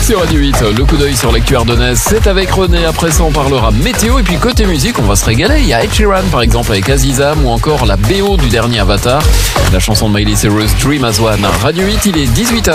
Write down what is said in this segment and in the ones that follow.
Sur Radio 8, le coup d'œil sur l'actu ardennaise, c'est avec René. Après ça, on parlera météo. Et puis côté musique, on va se régaler. Il y a Ed Sheeran, par exemple, avec Azizam, ou encore la BO du dernier Avatar, la chanson de Miley Cyrus, Dream as One. Radio 8, il est 18h.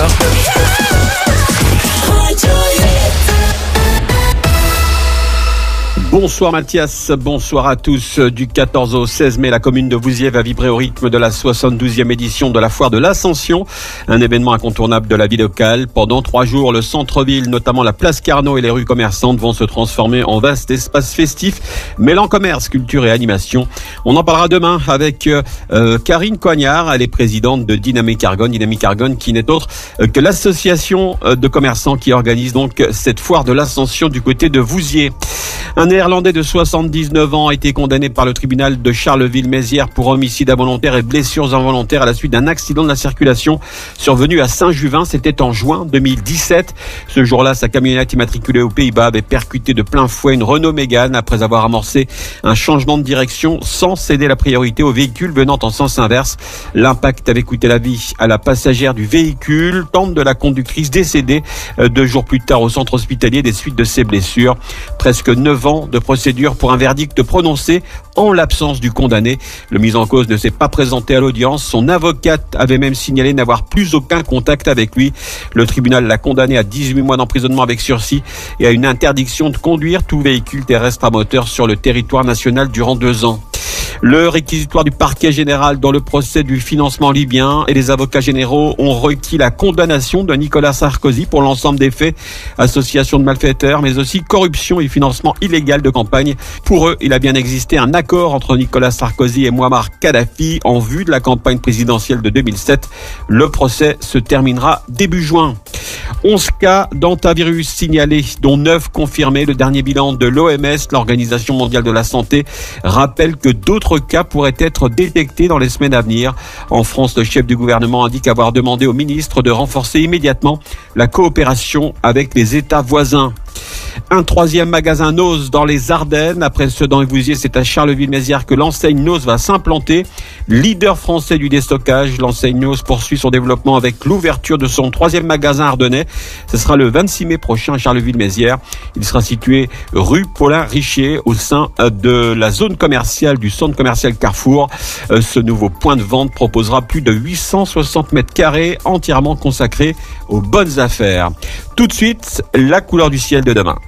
Bonsoir Mathias, bonsoir à tous. Du 14 au 16 mai, la commune de Vouziers va vibrer au rythme de la 72e édition de la foire de l'Ascension, un événement incontournable de la vie locale. Pendant 3 jours, le centre-ville, notamment la place Carnot et les rues commerçantes, vont se transformer en vaste espace festif, mêlant commerce, culture et animation. On en parlera demain avec Karine Coignard, elle est présidente de Dynamique Argonne qui n'est autre que l'association de commerçants qui organise donc cette foire de l'Ascension du côté de Vouziers. Un Néerlandais de 79 ans a été condamné par le tribunal de Charleville-Mézières pour homicide involontaire et blessures involontaires à la suite d'un accident de la circulation survenu à Saint-Juvin. C'était en juin 2017. Ce jour-là, sa camionnette immatriculée aux Pays-Bas avait percuté de plein fouet une Renault Mégane après avoir amorcé un changement de direction sans céder la priorité aux véhicules venant en sens inverse. L'impact avait coûté la vie à la passagère du véhicule, tante de la conductrice décédée 2 jours plus tard au centre hospitalier des suites de ses blessures. Presque 9 ans de procédure pour un verdict prononcé en l'absence du condamné. Le mis en cause ne s'est pas présenté à l'audience. Son avocate avait même signalé n'avoir plus aucun contact avec lui. Le tribunal l'a condamné à 18 mois d'emprisonnement avec sursis et à une interdiction de conduire tout véhicule terrestre à moteur sur le territoire national durant 2 ans. Le réquisitoire du parquet général dans le procès du financement libyen et les avocats généraux ont requis la condamnation de Nicolas Sarkozy pour l'ensemble des faits, association de malfaiteurs, mais aussi corruption et financement illégal de campagne. Pour eux, il a bien existé un accord entre Nicolas Sarkozy et Muammar Kadhafi en vue de la campagne présidentielle de 2007. Le procès se terminera début juin. 11 cas d'hantavirus signalés, dont 9 confirmés. Le dernier bilan de l'OMS, l'Organisation mondiale de la santé, rappelle que d'autres cas pourraient être détectés dans les semaines à venir. En France, le chef du gouvernement indique avoir demandé au ministre de renforcer immédiatement la coopération avec les États voisins. Un 3e magasin Noz dans les Ardennes. Après ceux dans les Vouziers, c'est à Charleville-Mézières que l'enseigne Noz va s'implanter. Leader français du déstockage, l'enseigne Noz poursuit son développement avec l'ouverture de son 3e magasin ardennais. Ce sera le 26 mai prochain à Charleville-Mézières. Il sera situé rue Paulin-Richier au sein de la zone commerciale du centre commercial Carrefour. Ce nouveau point de vente proposera plus de 860 mètres carrés entièrement consacrés aux bonnes affaires. Tout de suite, la couleur du ciel de demain.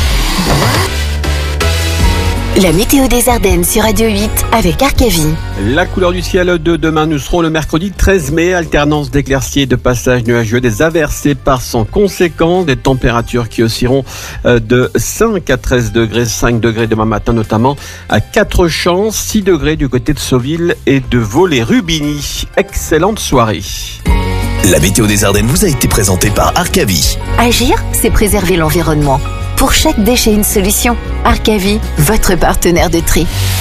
La météo des Ardennes sur Radio 8 avec Arcavi. La couleur du ciel de demain, nous serons le mercredi 13 mai, alternance d'éclaircies et de passages nuageux, des averses éparses conséquents, des températures qui oscilleront de 5 à 13 degrés, 5 degrés demain matin notamment à Quatre-Champs, 6 degrés du côté de Sauville et de Vaux-les-Rubigny. Excellente soirée. La météo des Ardennes vous a été présentée par Arcavi. Agir, c'est préserver l'environnement. Pour chaque déchet, une solution. Arcavi, votre partenaire de tri.